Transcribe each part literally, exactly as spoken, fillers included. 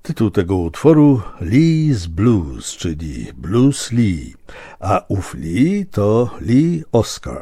Tytuł tego utworu Lee's Blues, czyli Blues Lee, a ów Lee to Lee Oskar.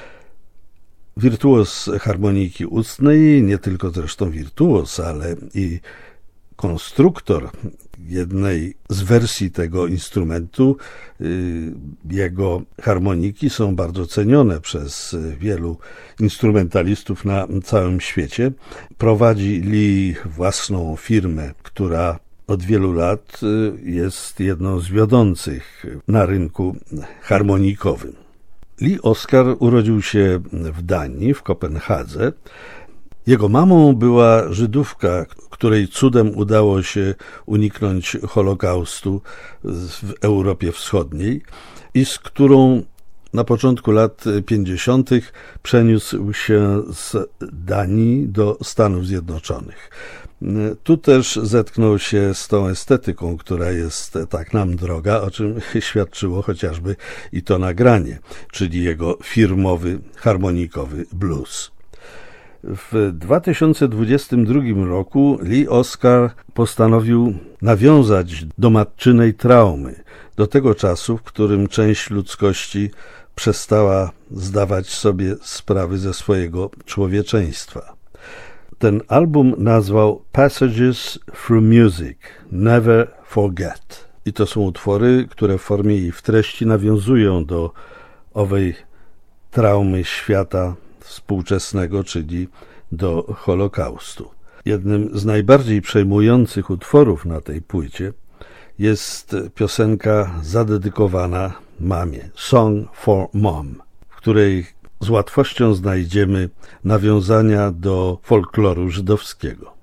Wirtuoz harmoniki ustnej, nie tylko zresztą wirtuoz, ale i konstruktor jednej z wersji tego instrumentu. Jego harmoniki są bardzo cenione przez wielu instrumentalistów na całym świecie. Prowadzi Lee własną firmę, która od wielu lat jest jedną z wiodących na rynku harmonikowym. Lee Oskar urodził się w Danii, w Kopenhadze. Jego mamą była Żydówka, której cudem udało się uniknąć Holokaustu w Europie Wschodniej i z którą na początku lat pięćdziesiątych przeniósł się z Danii do Stanów Zjednoczonych. Tu też zetknął się z tą estetyką, która jest tak nam droga, o czym świadczyło chociażby i to nagranie, czyli jego firmowy, harmonikowy blues. W dwa tysiące dwudziestym drugim roku Lee Oskar postanowił nawiązać do matczynej traumy, do tego czasu, w którym część ludzkości przestała zdawać sobie sprawy ze swojego człowieczeństwa. Ten album nazwał Passages through Music, Never Forget. I to są utwory, które w formie i w treści nawiązują do owej traumy świata współczesnego, czyli do Holokaustu. Jednym z najbardziej przejmujących utworów na tej płycie jest piosenka zadedykowana mamie, Song for Mom, w której z łatwością znajdziemy nawiązania do folkloru żydowskiego.